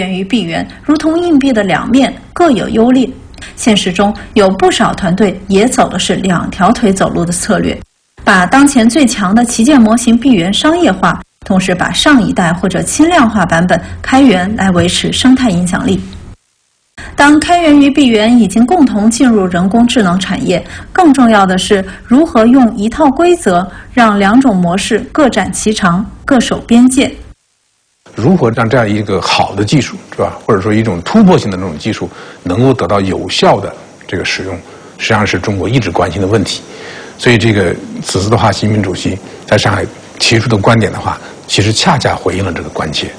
源与闭源如同硬币的两面，各有优劣。现实中有不少团队也走的是两条腿走路的策略，把当前最强的旗舰模型闭源商业化，同时把上一代或者轻量化版本开源来维持生态影响力。当开源与闭源已经共同进入人工智能产业，更重要的是如何用一套规则让两种模式各展其长，各守边界。 如何让这样一个好的技术，是吧？或者说一种突破性的这种技术，能够得到有效的这个使用，实际上是中国一直关心的问题。所以，此次的话，习近平主席在上海提出的观点的话，其实恰恰回应了这个关切。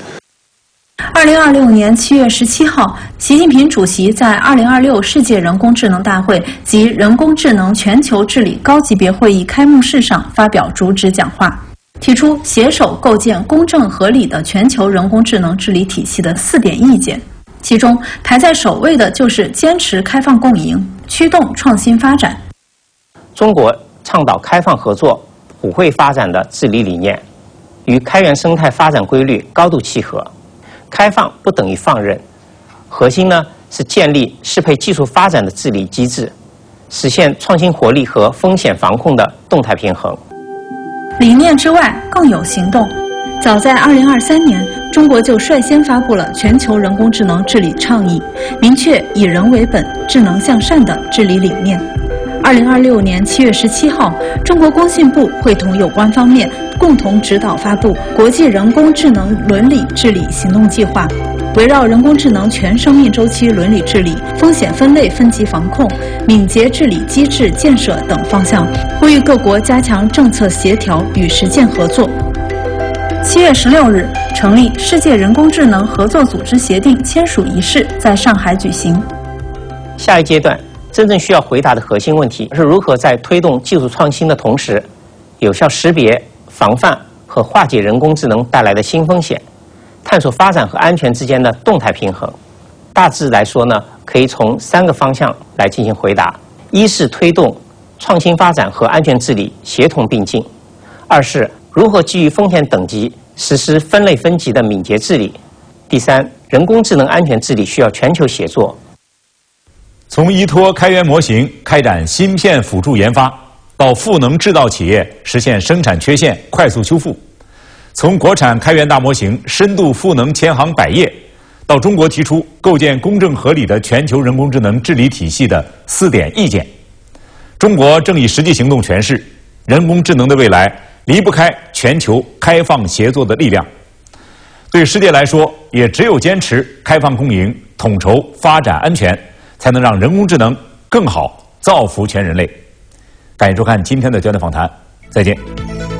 2026年7月17号，习近平主席在2026世界人工智能大会及人工智能全球治理高级别会议开幕式上发表主旨讲话，提出携手构建公正合理的全球人工智能治理体系的4点意见，其中排在首位的就是坚持开放共赢，驱动创新发展。 中国倡导开放合作、普惠发展的治理理念，与开源生态发展规律高度契合。开放不等于放任，核心呢是建立适配技术发展的治理机制，实现创新活力和风险防控的动态平衡。 理念之外更有行动。早在2023年，中国就率先发布了全球人工智能治理倡议，明确以人为本、智能向善的治理理念。2026年7月17号，中国工信部会同有关方面共同指导发布国际人工智能伦理治理行动计划，围绕人工智能全生命周期伦理治理、风险分类分级防控、敏捷治理机制建设等方向，呼吁各国加强政策协调与实践合作。7月16日，成立世界人工智能合作组织协定签署仪式在上海举行。 下一阶段真正需要回答的核心问题是如何在推动技术创新的同时，有效识别、防范和化解人工智能带来的新风险，探索发展和安全之间的动态平衡。大致来说呢，可以从3个方向来进行回答：一是推动创新发展和安全治理协同并进；二是如何基于风险等级实施分类分级的敏捷治理；第三，人工智能安全治理需要全球协作。 从依托开源模型开展芯片辅助研发，到赋能制造企业实现生产缺陷快速修复；从国产开源大模型深度赋能千行百业，到中国提出构建公正合理的全球人工智能治理体系的4点意见，中国正以实际行动诠释，人工智能的未来离不开全球开放协作的力量。对世界来说，也只有坚持开放共赢，统筹发展安全，才能让人工智能更好造福全人类。感谢收看今天的焦点访谈，再见。